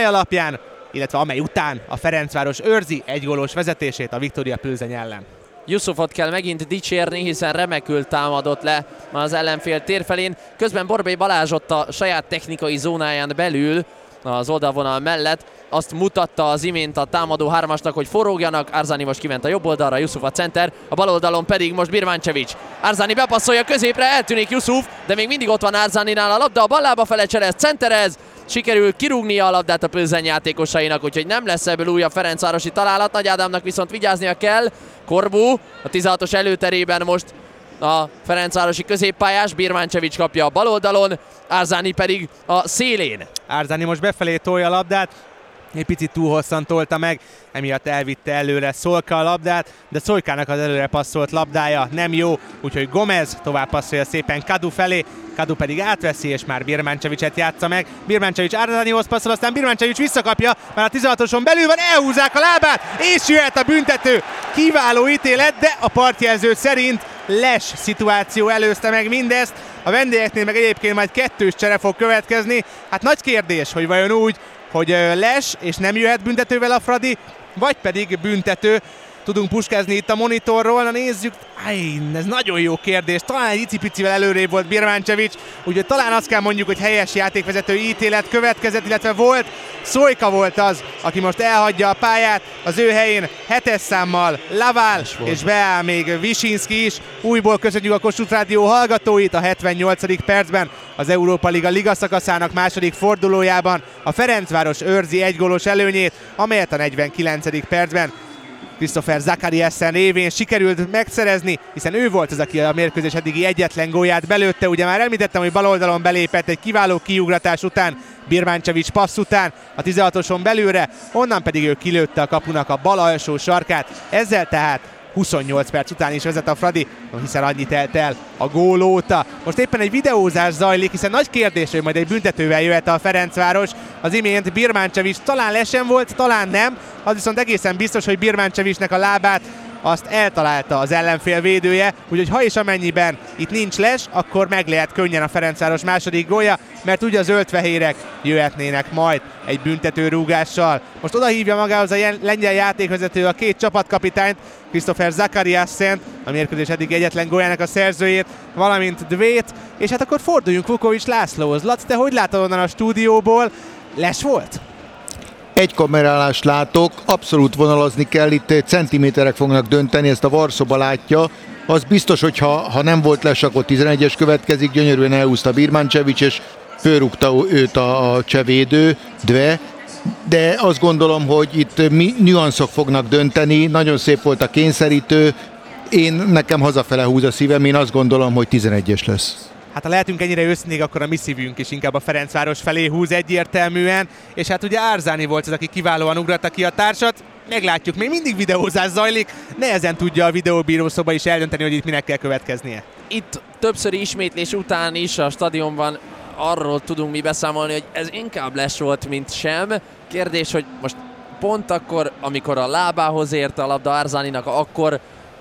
illetve amely után a Ferencváros őrzi egy gólos vezetését a Viktoria Plzeň ellen. Yusufot kell megint dicsérni, hiszen remekül támadott le az ellenfél térfelén. Közben Borbély Balázs ott a saját technikai zónáján belül, az oldalvonal mellett azt mutatta az imént a támadó hármasnak, hogy forogjanak. Arzani most kiment a jobb oldalra, Yusuf a center, a bal oldalon pedig most Birmančević. Arzani bepasszolja középre, eltűnik Yusuf, de még mindig ott van Arzaninál a labda, a ballába fele cserez, centerez, sikerül kirúgnia a labdát a Plzeň játékosainak, úgyhogy nem lesz ebből újabb ferencvárosi találat. Nagy Ádámnak viszont vigyáznia kell. Korbu a 16-os előterében most a ferencvárosi középpályás, Birmančević kapja a bal oldalon, Arzani pedig a szélén. Arzani most befelé tolja a labdát, egy picit túl hosszan tolta meg, emiatt elvitte előre Szolka a labdát, de Szolkának az előre passzolt labdája nem jó, úgyhogy Gomez tovább passzolja szépen Kadu felé, Kadu pedig átveszi, és már Birmančevićet játsza meg. Birmančević Arzanihoz passzol, aztán Birmančević visszakapja, már a 16-oson belül van, elhúzzák a lábát, és jöhet a büntető. Kiváló ítélet, de a partjelző szerint Les szituáció előzte meg mindezt. A vendégeknél meg egyébként majd 2-s csere fog következni. Hát nagy kérdés, hogy vajon úgy, hogy Les, és nem jöhet büntetővel a Fradi, vagy pedig büntető. Tudunk puskázni itt a monitorról, na nézzük, ez nagyon jó kérdés, talán egy icipicivel előrébb volt Birmančević, úgyhogy talán azt kell mondjuk, hogy helyes játékvezetői ítélet következett, illetve volt, Szojka volt az, aki most elhagyja a pályát, az ő helyén 7-es számmal Laval, és beáll még Visinski is. Újból köszönjük a Kossuth Rádió hallgatóit a 78. percben, az Európa Liga liga szakaszának második fordulójában a Ferencváros őrzi egy gólos előnyét, amelyet a 49. percben Christopher Zachariasen révén sikerült megszerezni, hiszen ő volt az, aki a mérkőzés eddigi egyetlen gólját belőtte. Ugye már említettem, hogy bal oldalon belépett egy kiváló kiugratás után, Birmančević passz után a 16-oson belülre, onnan pedig ő kilőtte a kapunak a bal alsó sarkát, ezzel tehát 28 perc után is vezet a Fradi, hiszen annyit telt el a gól óta. Most éppen egy videózás zajlik, hiszen nagy kérdés, hogy majd egy büntetővel jöhet a Ferencváros. Az imént Birmančević talán lesen volt, talán nem, az viszont egészen biztos, hogy Birmančevićnek a lábát azt eltalálta az ellenfél védője, úgyhogy ha és amennyiben itt nincs les, akkor meg lehet könnyen a Ferencváros második gólja, mert ugye a zöldfehérek jöhetnének majd egy büntetőrúgással. Most odahívja magához a lengyel játékvezető a két csapatkapitányt, Christopher Zachariasen, a mérkőzés eddig egyetlen góljának a szerzőjét, valamint Dvét, és hát akkor forduljunk Vukovics Lászlóhoz. Laci, te hogy látod onnan a stúdióból? Les volt? Egy kamerálást látok, abszolút vonalazni kell, itt centiméterek fognak dönteni, ezt a Varszoba látja. Az biztos, hogy ha nem volt les, akkor 11-es következik, gyönyörűen elhúzta Birmančević, és fölrúgta őt a csevédő, Dve. De azt gondolom, hogy itt nüanszok fognak dönteni, nagyon szép volt a kényszerítő, nekem hazafele húz a szívem, én azt gondolom, hogy 11-es lesz. Hát ha lehetünk ennyire őszinték, akkor a mi szívünk is inkább a Ferencváros felé húz egyértelműen, és hát ugye Arzani volt az, aki kiválóan ugratta ki a társat. Meglátjuk, még mindig videózás zajlik, nehezen tudja a videóbírószoba is eldönteni, hogy itt minek kell következnie. Itt többszöri ismétlés után is a stadionban arról tudunk mi beszámolni, hogy ez inkább les volt, mint sem. Kérdés, hogy most pont akkor, amikor a lábához ért a labda Arzaninak, akkor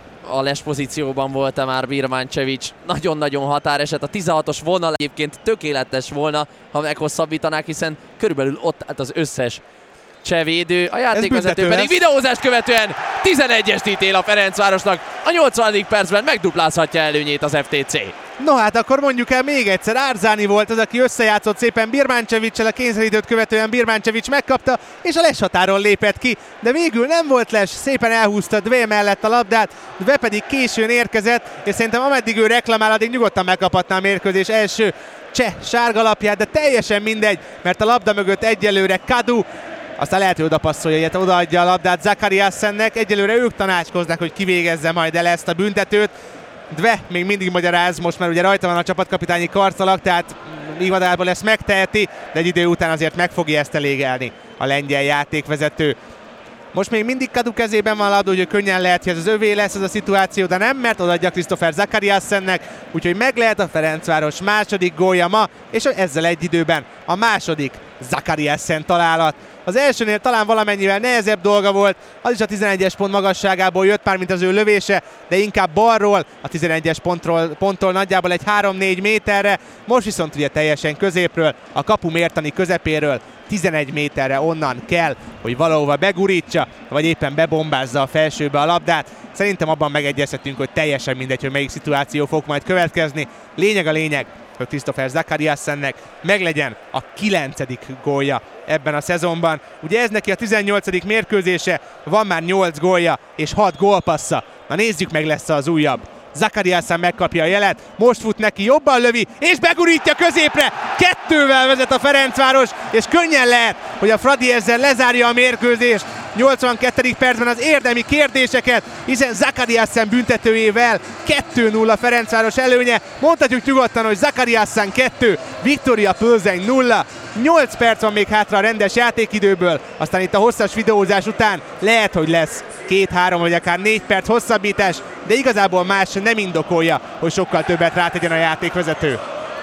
a les pozícióban volt-e már Birmančević. Nagyon-nagyon határeset. A 16-os vonal egyébként tökéletes volna, ha meghosszabbítanák, hiszen körülbelül ott állt az összes csevédő. A játékvezető pedig videózást követően 11-est ítél a Ferencvárosnak. A 80. percben megduplázhatja előnyét az FTC. No hát akkor mondjuk el még egyszer, Arzáni volt az, aki összejátszott szépen Birmancevic-sel, a kényszerítőt követően Birmancevic megkapta, és a Les határon lépett ki, de végül nem volt Les, szépen elhúzta Dve mellett a labdát, Dve pedig későn érkezett, és szerintem ameddig ő reklamál, addig nyugodtan megkaphatná a mérkőzés első cseh sárgalapját, de teljesen mindegy, mert a labda mögött egyelőre Kadu, aztán lehet, hogy oda passzolja, illetve odaadja a labdát Zakariassennek, egyelőre ők tanácskoznak, hogy kivégezze majd el ezt a büntetőt. Dve még mindig magyaráz, most már ugye rajta van a csapatkapitányi karcalag, tehát igazából ezt megteheti, de egy idő után azért meg fogja ezt elégelni a lengyel játékvezető. Most még mindig Kadu kezében van a labda, úgyhogy könnyen lehet, hogy ez az övé lesz ez a szituáció, de nem, mert odaadja Christopher Zakariassennek, úgyhogy meg lehet a Ferencváros második gólja ma, és ezzel egy időben a második Zakariassen találat. Az elsőnél talán valamennyivel nehezebb dolga volt, az is a 11-es pont magasságából jött már, mint az ő lövése, de inkább balról, a 11-es ponttól nagyjából egy 3-4 méterre, most viszont ugye teljesen középről, a kapu mértani közepéről, 11 méterre onnan kell, hogy valahova begurítsa, vagy éppen bebombázza a felsőbe a labdát. Szerintem abban megegyezhetünk, hogy teljesen mindegy, hogy melyik szituáció fog majd következni. Lényeg a lényeg, hogy Christopher Zakariassennek meglegyen a 9. gólja ebben a szezonban. Ugye ez neki a 18. mérkőzése, van már 8 gólja és 6 gólpassza. Na nézzük meg, lesz az újabb. Zakariassen megkapja a jelet, most fut neki, jobban lövi, és begurítja középre, 2-vel vezet a Ferencváros, és könnyen lehet, hogy a Fradi ezzel lezárja a mérkőzést. 82. percben az érdemi kérdéseket, hiszen Zakariassen büntetőjével 2-0 a Ferencváros előnye. Mondhatjuk nyugodtan, hogy Zakariassen 2, Viktoria Plzeň 0. 8 perc van még hátra a rendes játékidőből, aztán itt a hosszas videózás után lehet, hogy lesz 2-3 vagy akár 4 perc hosszabbítás, de igazából más nem indokolja, hogy sokkal többet rátegyen a játékvezető.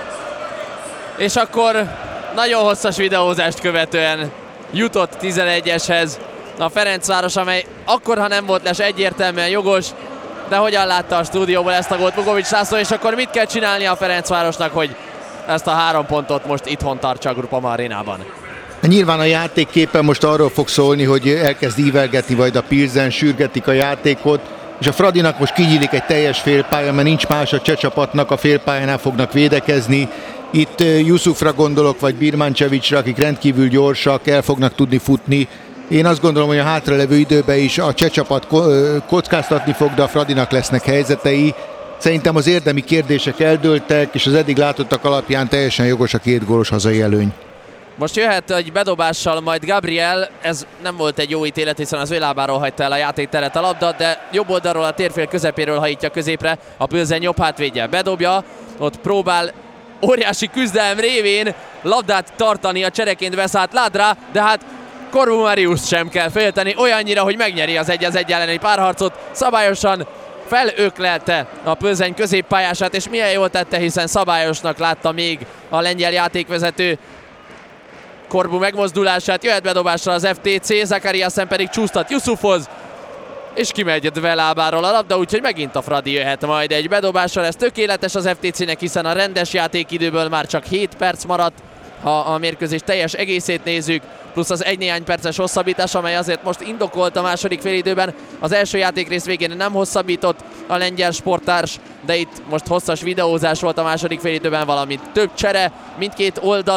És akkor nagyon hosszas videózást követően jutott 11-eshez a Ferencváros, amely akkor, ha nem volt Les, egyértelműen jogos, de hogyan látta a stúdióból ezt a gólt Vukovics László, és akkor mit kell csinálnia a Ferencvárosnak, hogy ezt a 3 pontot most itthon tartsa a Groupama Arénában? Nyilván a játékképpen most arról fog szólni, hogy elkezd ívelgetni majd a Pilsen, sürgetik a játékot, és a Fradinak most kinyílik egy teljes félpálya, mert nincs más a cseh csapatnak, a félpályánál fognak védekezni. Itt Yusufra gondolok, vagy Birmancevicsra, akik rendkívül gyorsak, el fognak tudni futni. Én azt gondolom, hogy a hátralevő időben is a cseh csapat kockáztatni fog, de a Fradinak lesznek helyzetei. Szerintem az érdemi kérdések eldőltek, és az eddig látottak alapján teljesen jogos a 2 gólos hazai előny. Most jöhet egy bedobással majd Gabriel, ez nem volt egy jó ítélet, hiszen az ő lábáról hagyta el a játékteret a labda, de jobb oldalról a térfél közepéről hajítja középre a Plzeň jobb hátvédje. Bedobja, ott próbál óriási küzdelem révén labdát tartani a csereként beszállt Ladra, de hát Corbu Mariust sem kell félteni, olyannyira, hogy megnyeri az 1-1 elleni párharcot, szabályosan felöklelte a Plzeň középpályását, és milyen jól tette, hiszen szabályosnak látta még a lengyel játékvezető Corbu megmozdulását. Jöhet bedobásra az FTC, Zakariassen pedig csúsztat Yusufhoz, és kimegy Dve lábáról a labda, úgyhogy megint a Fradi jöhet majd egy bedobással. Ez tökéletes az FTC-nek, hiszen a rendes játékidőből már csak 7 perc maradt, ha a mérkőzés teljes egészét nézzük, plusz az egy néhány perces hosszabbítás, amely azért most indokolt a második félidőben. Az első játékrész végén nem hosszabbított a lengyel sporttárs, de itt most hosszas videózás volt a második félidőben, valamint több csere mindkét oldal.